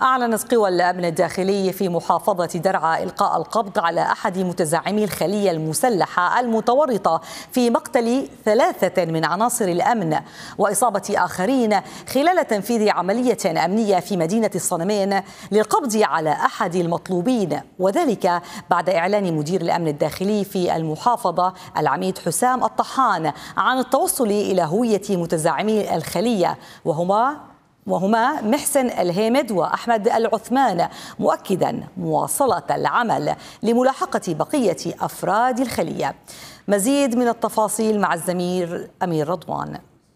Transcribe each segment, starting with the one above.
أعلنت قوى الأمن الداخلي في محافظة درعا إلقاء القبض على أحد متزعمي الخلية المسلحة المتورطة في مقتل 3 من عناصر الأمن وإصابة آخرين خلال تنفيذ عملية أمنية في مدينة الصنمين للقبض على أحد المطلوبين، وذلك بعد إعلان مدير الأمن الداخلي في المحافظة العميد حسام الطحان عن التوصل إلى هوية متزعمي الخلية وهما محسن الهيمد وأحمد العثمان، مؤكدا مواصلة العمل لملاحقة بقية أفراد الخلية. مزيد من التفاصيل مع الزميل أمير رضوان.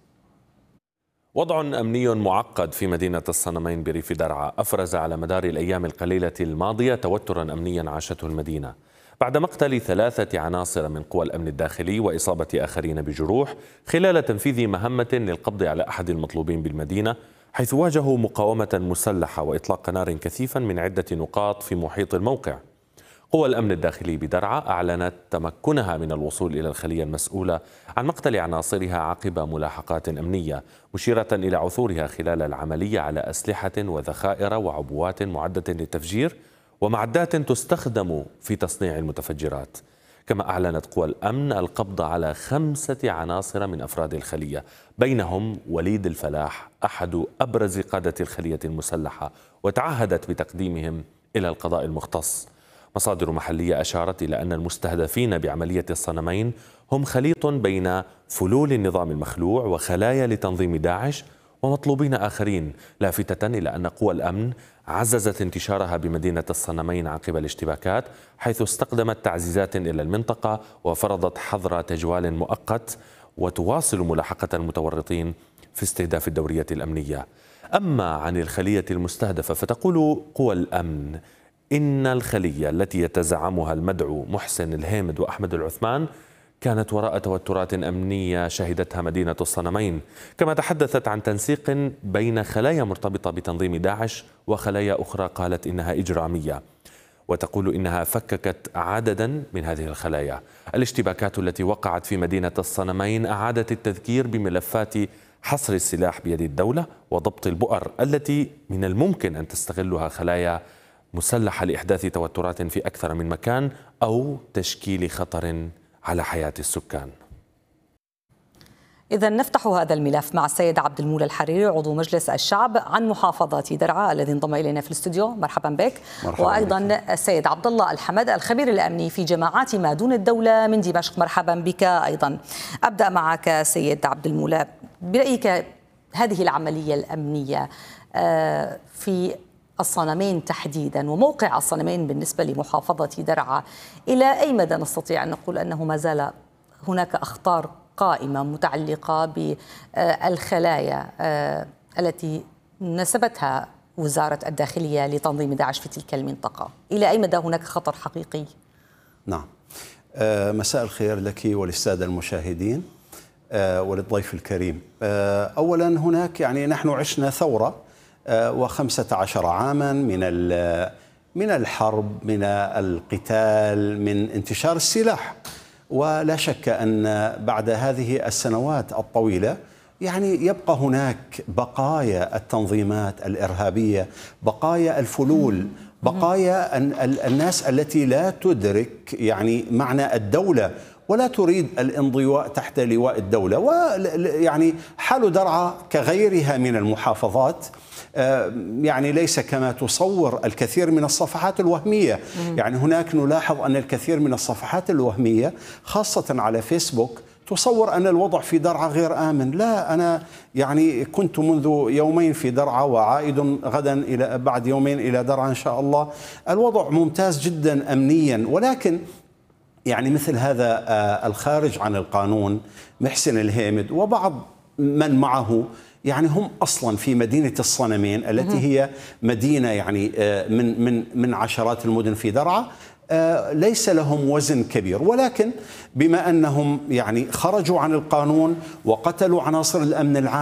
وضع أمني معقد في مدينة الصنمين بريف درعا أفرز على مدار الأيام القليلة الماضية توترا أمنيا عاشته المدينة بعد مقتل 3 عناصر من قوى الأمن الداخلي وإصابة آخرين بجروح خلال تنفيذ مهمة للقبض على أحد المطلوبين بالمدينة، حيث واجهوا مقاومة مسلحة وإطلاق نار كثيفا من عدة نقاط في محيط الموقع. قوى الأمن الداخلي بدرعا أعلنت تمكنها من الوصول إلى الخلية المسؤولة عن مقتل عناصرها عقب ملاحقات أمنية، مشيرة إلى عثورها خلال العملية على أسلحة وذخائر وعبوات معدة للتفجير ومعدات تستخدم في تصنيع المتفجرات. كما أعلنت قوى الأمن القبض على 5 عناصر من أفراد الخلية، بينهم وليد الفلاح أحد أبرز قادة الخلية المسلحة، وتعهدت بتقديمهم إلى القضاء المختص. مصادر محلية أشارت إلى أن المستهدفين بعملية الصنمين هم خليط بين فلول النظام المخلوع وخلايا لتنظيم داعش ومطلوبين آخرين، لافتة إلى أن قوى الأمن عززت انتشارها بمدينة الصنمين عقب الاشتباكات، حيث استخدمت تعزيزات إلى المنطقة وفرضت حظر تجوال مؤقت، وتواصل ملاحقة المتورطين في استهداف الدورية الأمنية. أما عن الخلية المستهدفة فتقول قوى الأمن إن الخلية التي يتزعمها المدعو محسن الهيمد وأحمد العثمان كانت وراء توترات أمنية شهدتها مدينة الصنمين، كما تحدثت عن تنسيق بين خلايا مرتبطة بتنظيم داعش وخلايا أخرى قالت إنها إجرامية، وتقول إنها فككت عددا من هذه الخلايا. الاشتباكات التي وقعت في مدينة الصنمين أعادت التذكير بملفات حصر السلاح بيد الدولة وضبط البؤر التي من الممكن أن تستغلها خلايا مسلحة لإحداث توترات في أكثر من مكان أو تشكيل خطر على حياة السكان. إذا نفتح هذا الملف مع السيد عبد المولى الحريري عضو مجلس الشعب عن محافظة درعا الذي انضم إلينا في الاستوديو. مرحبا بك. وأيضا السيد عبد الله الحمد الخبير الأمني في جماعات ما دون الدولة من دمشق. مرحبا بك أيضا. أبدأ معك سيد عبد المولى، برأيك هذه العملية الأمنية في الصنمين تحديدا وموقع الصنمين بالنسبة لمحافظة درعا، إلى أي مدى نستطيع أن نقول أنه ما زال هناك أخطار قائمة متعلقة بالخلايا التي نسبتها وزارة الداخلية لتنظيم داعش في تلك المنطقة؟ إلى أي مدى هناك خطر حقيقي؟ نعم. مساء الخير لك وللسادة المشاهدين وللضيف الكريم. أولا هناك نحن عشنا ثورة و15 عاما من الحرب، من القتال، من انتشار السلاح، ولا شك أن بعد هذه السنوات الطويلة يبقى هناك بقايا التنظيمات الإرهابية، بقايا الفلول، بقايا الناس التي لا تدرك معنى الدولة ولا تريد الانضواء تحت لواء الدولة. حال درعا كغيرها من المحافظات ليس كما تصور الكثير من الصفحات الوهمية. هناك نلاحظ أن الكثير من الصفحات الوهمية خاصة على فيسبوك تصور أن الوضع في درعا غير آمن. لا، أنا كنت منذ يومين في درعا وعائد غدا بعد يومين إلى درعا إن شاء الله. الوضع ممتاز جدا أمنيا، ولكن مثل هذا الخارج عن القانون محسن الهيمد وبعض من معه هم أصلا في مدينة الصنمين التي هي مدينة من عشرات المدن في درعا، ليس لهم وزن كبير، ولكن بما أنهم خرجوا عن القانون وقتلوا عناصر الأمن العام